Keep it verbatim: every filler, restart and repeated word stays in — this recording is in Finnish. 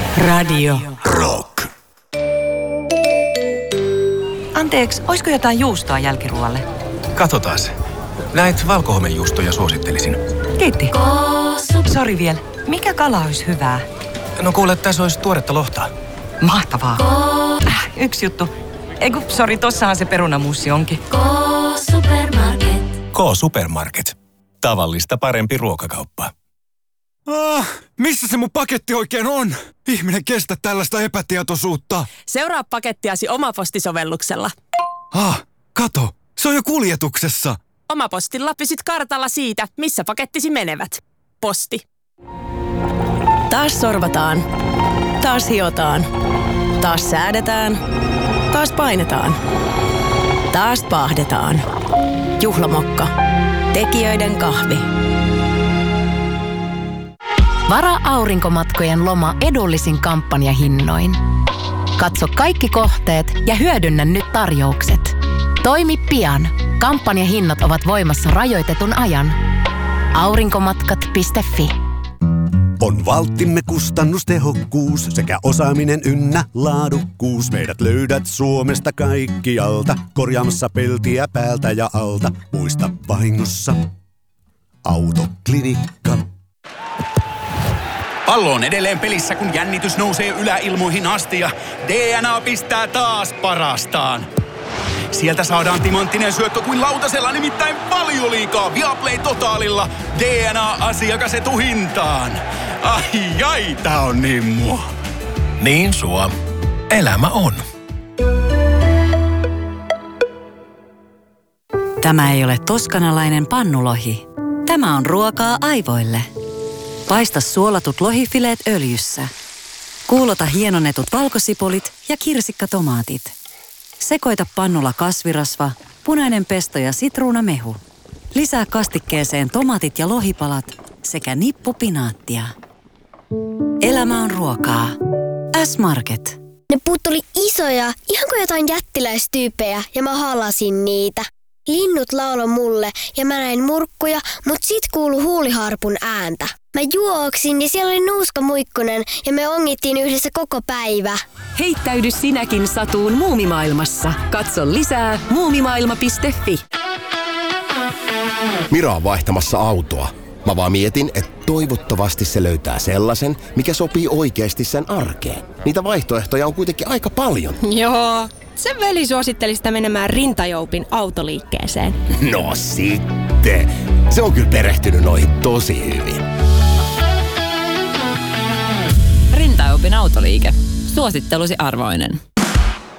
Radio Rock. Anteeksi, oisko jotain juustoa jälkiruoalle? Katsotaas. Näitä valkohomejuustoja suosittelisin. Kiitti. Sori vielä. Mikä kala olisi hyvää? No kuule, tässä olisi tuoretta lohta. Mahtavaa. Äh, yksi juttu. Eiku, sori, tossahan se perunamuussi onkin. K-Supermarket. K-Supermarket. Tavallista parempi ruokakauppa. Ah, missä se mun paketti oikein on? Ihminen kestä tällaista epätietoisuutta. Seuraa pakettiasi Omaposti-sovelluksella. Ah, kato. Se on jo kuljetuksessa. Omapostilla pysyt kartalla siitä, missä pakettisi menevät. Posti. Taas sorvataan. Taas hiotaan. Taas säädetään. Taas painetaan. Taas paahdetaan. Juhlamokka. Tekijöiden kahvi. Varaa aurinkomatkojen loma edullisin kampanjahinnoin. Katso kaikki kohteet ja hyödynnä nyt tarjoukset. Toimi pian. Kampanjahinnat ovat voimassa rajoitetun ajan. aurinkomatkat piste fi. On valttimme kustannustehokkuus sekä osaaminen ynnä laadukkuus. Meidät löydät Suomesta kaikkialta, korjaamassa peltiä päältä ja alta. Muista vahingossa, Autoklinikka. Pallo on edelleen pelissä, kun jännitys nousee yläilmoihin asti ja D N A pistää taas parastaan. Sieltä saadaan timanttinen syöttö kuin lautasella, nimittäin Valioliigaa Viaplay Totaalilla D N A-asiakas etuhintaan. Ai ai, tää on niin mua. Niin sua. Elämä on. Tämä ei ole toskanalainen pannulohi. Tämä on ruokaa aivoille. Paista suolatut lohifileet öljyssä. Kuulota hienonnetut valkosipulit ja kirsikkatomaatit. Sekoita pannulla kasvirasva, punainen pesto ja sitruunamehu. Lisää kastikkeeseen tomaatit ja lohipalat sekä nippu pinaattia. Elämä on ruokaa. S-Market. Ne puut oli isoja, ihan kuin jotain jättiläistyyppejä, ja mä halasin niitä. Linnut lauloi mulle ja mä näin murkkuja, mut sit kuului huuliharpun ääntä. Mä juoksin ja siellä oli Nuuska Muikkunen ja me ongittiin yhdessä koko päivä. Heittäydy sinäkin satuun muumimaailmassa. Katso lisää muumimaailma piste fi. Mira on vaihtamassa autoa. Mä vaan mietin, että toivottavasti se löytää sellaisen, mikä sopii oikeasti sen arkeen. Niitä vaihtoehtoja on kuitenkin aika paljon. Joo, sen veli suositteli sitä menemään Rintajoupin autoliikkeeseen. No sitten. Se on kyllä perehtynyt noihin tosi hyvin. Rintajoupin autoliike. Suosittelusi arvoinen.